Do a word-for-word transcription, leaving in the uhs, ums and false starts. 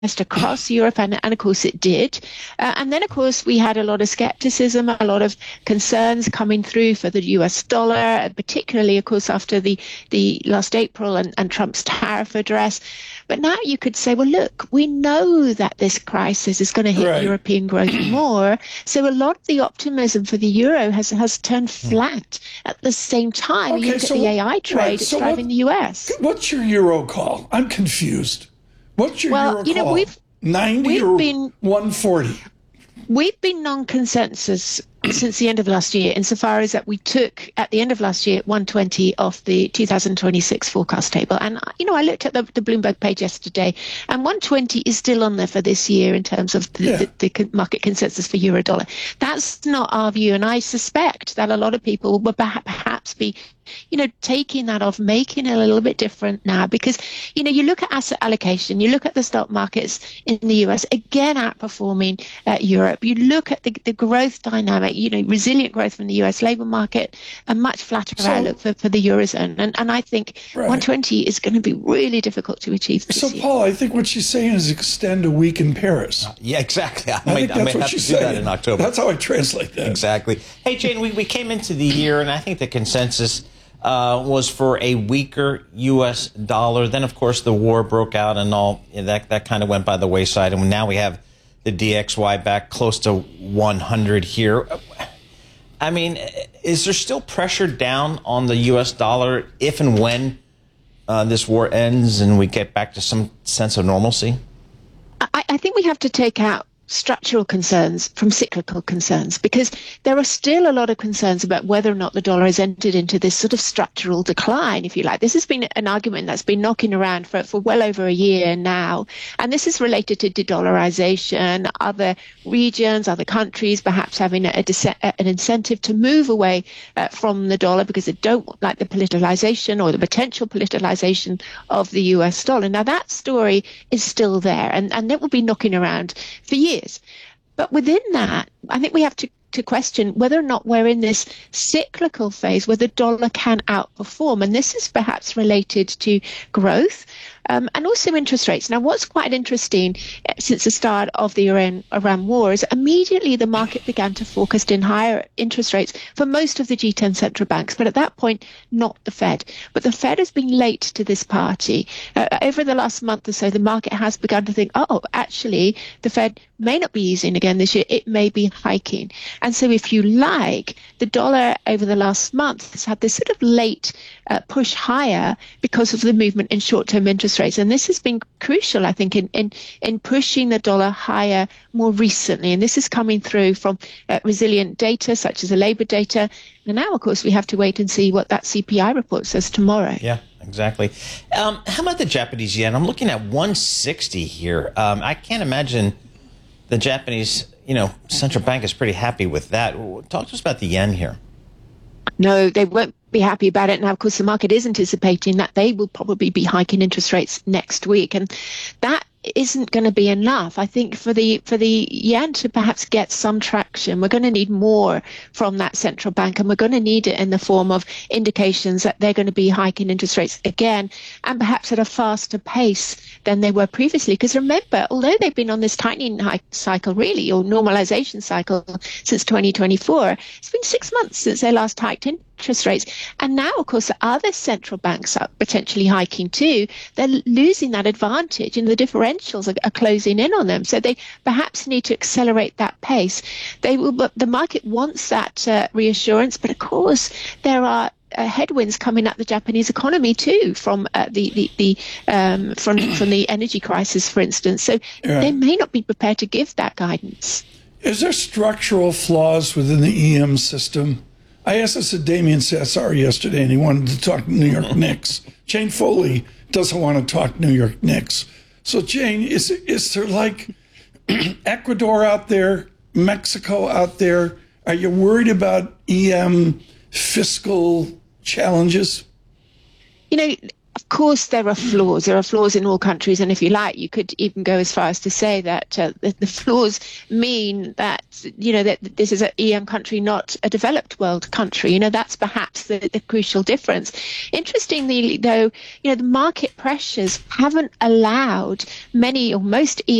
across Europe, and, and of course it did. Uh, and then, of course, we had a lot of skepticism, a lot of concerns coming through for the U S dollar, particularly, of course, after the, the last April and, and Trump's tariff address. But now you could say, well, look, we know that this crisis is going to hit right. European growth more. So a lot of the optimism for the euro has, has turned flat. At the same time, okay, you look so, at the A I trade, right, it's so driving what, the U S. What's your euro call? I'm confused. What's your well, euro you know, call? We've, ninety we've or been, one forty? We've been non-consensus since the end of last year, insofar as that we took at the end of last year one twenty off the two thousand twenty-six forecast table. And, you know, I looked at the, the Bloomberg page yesterday, and one twenty is still on there for this year in terms of the, yeah. the, the market consensus for euro dollar. That's not our view. And I suspect that a lot of people will perhaps be, you know, taking that off, making it a little bit different now, because, you know, you look at asset allocation, you look at the stock markets in the U S, again, outperforming uh, Europe. You look at the, the growth dynamic, you know, resilient growth from the U S labor market, a much flatter so, outlook for, for the Eurozone. And, and I think right. one twenty is going to be really difficult to achieve this So, year. Paul, I think what she's saying is extend a week in Paris. Uh, yeah, exactly. I, I might, think that's I might what have to she's do saying. that in October. That's how I translate that. Exactly. Hey, Jane, we, we came into the year, and I think the consensus Uh, was for a weaker U S dollar. Then, of course, the war broke out, and all that that kind of went by the wayside. And now we have the D X Y back close to one hundred here. I mean, is there still pressure down on the U S dollar if and when uh, this war ends and we get back to some sense of normalcy? I, I think we have to take out structural concerns from cyclical concerns, because there are still a lot of concerns about whether or not the dollar has entered into this sort of structural decline, if you like. This has been an argument that's been knocking around for, for well over a year now. And this is related to de-dollarization, other regions, other countries perhaps having a, a, an incentive to move away uh, from the dollar because they don't like the politicalization or the potential politicalization of the U S dollar. Now, that story is still there, and, and it will be knocking around for years. But within that, I think we have to, to question whether or not we're in this cyclical phase where the dollar can outperform. And this is perhaps related to growth um, and also interest rates. Now, what's quite interesting uh, since the start of the Iran, Iran war is immediately the market began to forecast in higher interest rates for most of the G ten central banks. But at that point, not the Fed. But the Fed has been late to this party. Uh, over the last month or so, the market has begun to think, oh, actually, the Fed may not be easing again this year. It may be hiking. And so if you like, the dollar over the last month has had this sort of late uh, push higher because of the movement in short-term interest rates. And this has been crucial, I think, in, in, in pushing the dollar higher more recently. And this is coming through from uh, resilient data, such as the labor data. And now, of course, we have to wait and see what that C P I report says tomorrow. Yeah, exactly. Um, how about the Japanese yen? I'm looking at one sixty here. Um, I can't imagine the Japanese, you know, central bank is pretty happy with that. Talk to us about the yen here. No, they won't be happy about it. Now, of course, the market is anticipating that they will probably be hiking interest rates next week. And that isn't going to be enough. I think for the for the yen to perhaps get some traction, we're going to need more from that central bank, and we're going to need it in the form of indications that they're going to be hiking interest rates again, and perhaps at a faster pace than they were previously. Because remember, although they've been on this tightening hike cycle, really, or normalization cycle since twenty twenty-four, it's been six months since they last hiked interest rates. And now, of course, other central banks are potentially hiking too. They're losing that advantage, and the differentials are, are closing in on them. So they perhaps need to accelerate that pace. They will, but the market wants that uh, reassurance. But of course, there are Uh, headwinds coming at the Japanese economy too, from uh, the the, the um, from from the energy crisis, for instance. So yeah. They may not be prepared to give that guidance. Is there structural flaws within the E M system? I asked this to Damien Sassar yesterday, and he wanted to talk New York Knicks. Jane Foley doesn't want to talk New York Knicks. So, Jane, is is there like Ecuador out there, Mexico out there? Are you worried about E M fiscal challenges? You know, Of course, there are flaws. There are flaws in all countries, and if you like, you could even go as far as to say that uh, the, the flaws mean that you know that this is an E M country, not a developed world country. You know, that's perhaps the, the crucial difference. Interestingly, though, you know, the market pressures haven't allowed many or most E